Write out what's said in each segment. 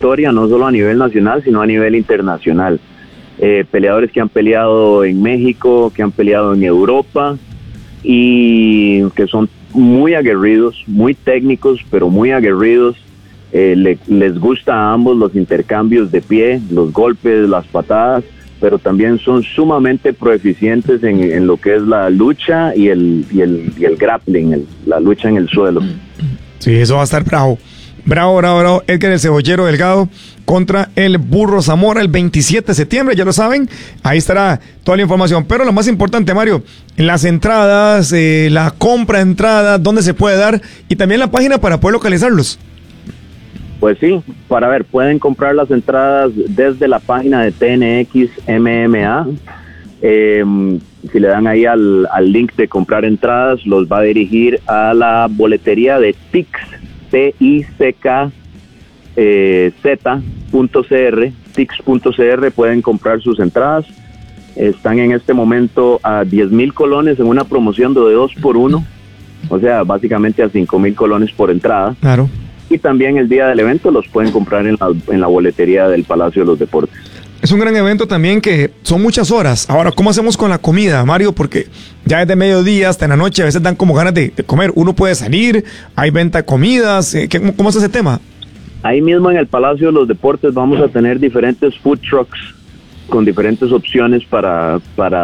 trayectoria, no solo a nivel nacional, sino a nivel internacional. Peleadores que han peleado en México, que han peleado en Europa y que son muy aguerridos, muy técnicos, pero muy aguerridos. Les gusta a ambos los intercambios de pie, los golpes, las patadas, pero también son sumamente proeficientes en lo que es la lucha y el grappling, la lucha en el suelo. Sí, eso va a estar bravo. Bravo. Edgar el Cebollero Delgado contra el Burro Zamora el 27 de septiembre, ya lo saben. Ahí estará toda la información. Pero lo más importante, Mario, las entradas, la compra de entradas, dónde se puede dar y también la página para poder localizarlos. Pues sí, pueden comprar las entradas desde la página de TNX MMA. Si le dan ahí al link de comprar entradas, los va a dirigir a la boletería de TICZ, TICZ.cr, TICZ.cr. Pueden comprar sus entradas. Están en este momento a 10,000 colones en una promoción de 2x1, o sea, básicamente a 5,000 colones por entrada. Claro. Y también el día del evento los pueden comprar en la boletería del Palacio de los Deportes. Es un gran evento también que son muchas horas. Ahora, ¿cómo hacemos con la comida, Mario? Porque ya desde mediodía hasta en la noche a veces dan como ganas de comer. Uno puede salir, hay venta de comidas. ¿Cómo es ese tema? Ahí mismo en el Palacio de los Deportes vamos a tener diferentes food trucks con diferentes opciones para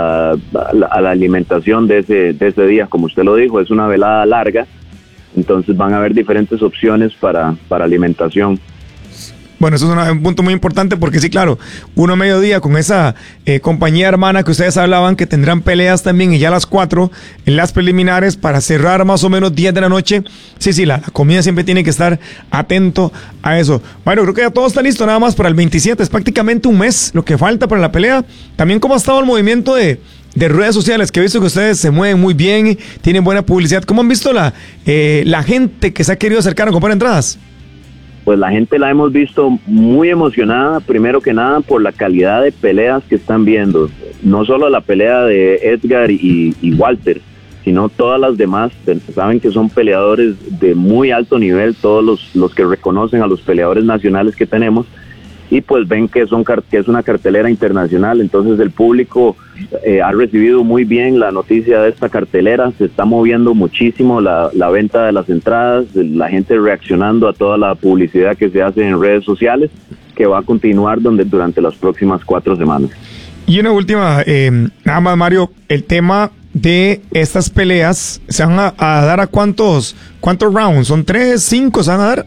la alimentación de ese día. Como usted lo dijo, es una velada larga. Entonces van a haber diferentes opciones para alimentación. Bueno, eso es un punto muy importante porque sí, claro, uno a mediodía con esa compañía hermana que ustedes hablaban que tendrán peleas también y ya a las 4 en las preliminares para cerrar más o menos 10 de la noche. Sí, la comida siempre tiene que estar atento a eso. Mario, creo que ya todo está listo nada más para el 27, es prácticamente un mes lo que falta para la pelea. También cómo ha estado el movimiento de redes sociales, que he visto que ustedes se mueven muy bien, tienen buena publicidad. ¿Cómo han visto la gente que se ha querido acercar a comprar entradas? Pues la gente la hemos visto muy emocionada, primero que nada por la calidad de peleas que están viendo. No solo la pelea de Edgar y Walter, sino todas las demás. Saben que son peleadores de muy alto nivel, todos los que reconocen a los peleadores nacionales que tenemos. Y pues ven que es una cartelera internacional, entonces el público ha recibido muy bien la noticia de esta cartelera, se está moviendo muchísimo la venta de las entradas, la gente reaccionando a toda la publicidad que se hace en redes sociales, que va a continuar durante las próximas 4 semanas. Y una última, nada más, Mario, el tema de estas peleas, ¿se van a dar a cuántos rounds? ¿Son 3, 5 se van a dar?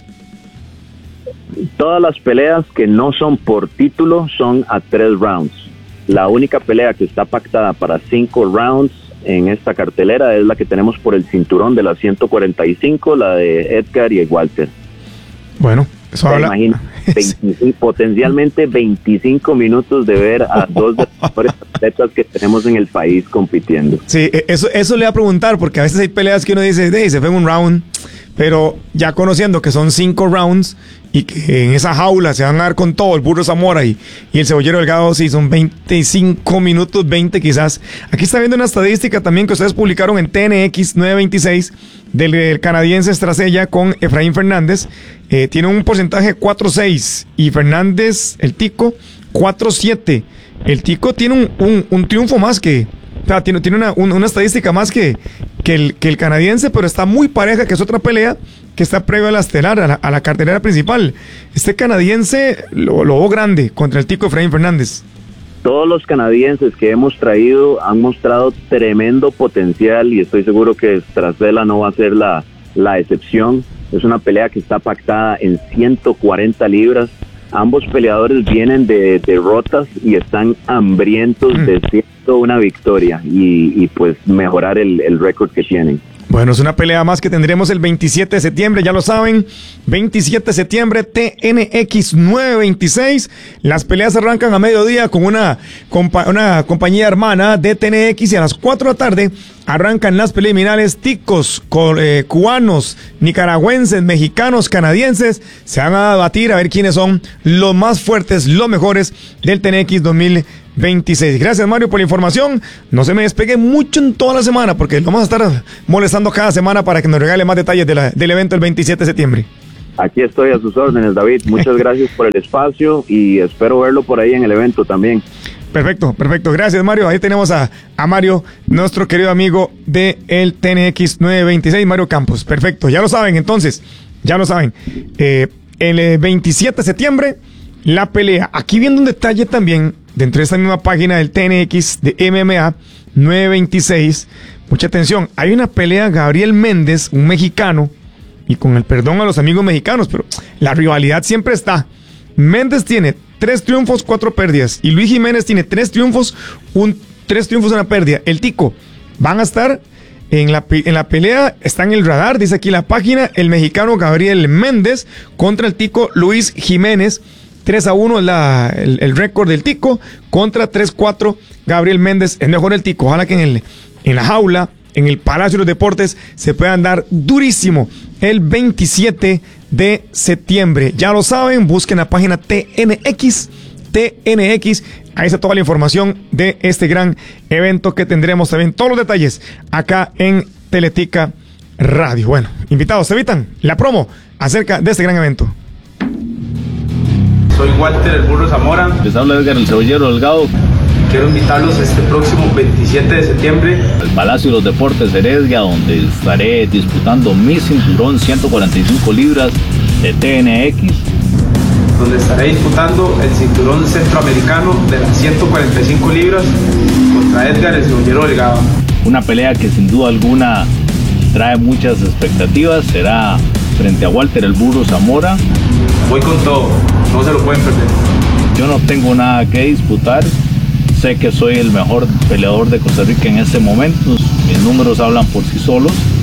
Todas las peleas que no son por título son a 3 rounds. La única pelea que está pactada para 5 rounds en esta cartelera es la que tenemos por el cinturón de las 145, la de Edgar y Walter. Bueno, eso habla. Imagina, potencialmente 25 minutos de ver a 2 de las mejores atletas que tenemos en el país compitiendo. Sí, eso le voy a preguntar, porque a veces hay peleas que uno dice, se fue un round, pero ya conociendo que son 5 rounds y que en esa jaula se van a dar con todo el Burro Zamora y el Cebollero Delgado, sí, son 25 minutos, 20 quizás. Aquí está viendo una estadística también que ustedes publicaron en TNX 926 del canadiense Estracella con Efraín Fernández. Tiene un porcentaje 4-6 y Fernández, el Tico, 4-7. El Tico tiene un triunfo más que... O sea, tiene una estadística más que el canadiense, pero está muy pareja, que es otra pelea que está previo a la estelar, a la cartelera principal. Este canadiense lo veo grande contra el Tico Efraín Fernández. Todos los canadienses que hemos traído han mostrado tremendo potencial y estoy seguro que Estracella no va a ser la excepción. Es una pelea que está pactada en 140 libras. Ambos peleadores vienen de derrotas y están hambrientos de una victoria y pues mejorar el récord que tienen. Bueno, es una pelea más que tendremos el 27 de septiembre, ya lo saben, 27 de septiembre, TNX 926. Las peleas arrancan a mediodía con una compañía hermana de TNX y a las 4 de la tarde arrancan las preliminares. Ticos, cubanos, nicaragüenses, mexicanos, canadienses, se van a debatir a ver quiénes son los más fuertes, los mejores del TNX 2026. Gracias, Mario, por la información. No se me despegue mucho en toda la semana porque lo vamos a estar molestando cada semana para que nos regale más detalles del evento el 27 de septiembre. Aquí estoy a sus órdenes, David. Muchas gracias por el espacio y espero verlo por ahí en el evento también. Perfecto. Gracias, Mario. Ahí tenemos a Mario, nuestro querido amigo del TNX 926, Mario Campos. Perfecto, ya lo saben entonces, el 27 de septiembre, la pelea. Aquí viendo un detalle también, dentro de esta misma página del TNX de MMA 926, mucha atención, hay una pelea Gabriel Méndez, un mexicano, y con el perdón a los amigos mexicanos, pero la rivalidad siempre está. Méndez tiene 3 triunfos, 4 pérdidas, y Luis Jiménez tiene 3 triunfos, 3 triunfos, una pérdida. El Tico, van a estar en la pelea, está en el radar, dice aquí la página, el mexicano Gabriel Méndez contra el Tico Luis Jiménez. 3-1 el récord del Tico, contra 3-4 Gabriel Méndez. Es mejor el Tico, ojalá que en la jaula, en el Palacio de los Deportes, se puedan dar durísimo el 27 de septiembre. Ya lo saben, busquen la página TNX, ahí está toda la información de este gran evento que tendremos también, todos los detalles acá en Teletica Radio. Bueno, invitados, se evitan la promo acerca de este gran evento. Soy Walter el Burro Zamora. Les habla Edgar el Cebollero Delgado. Quiero invitarlos este próximo 27 de septiembre al Palacio de los Deportes Heredia, donde estaré disputando mi cinturón 145 libras de TNX. Donde estaré disputando el cinturón centroamericano de las 145 libras contra Edgar el Cebollero Delgado. Una pelea que sin duda alguna trae muchas expectativas. Será frente a Walter el Burro Zamora. Voy con todo, no se lo pueden perder. Yo no tengo nada que disputar. Sé que soy el mejor peleador de Costa Rica en este momento. Mis números hablan por sí solos.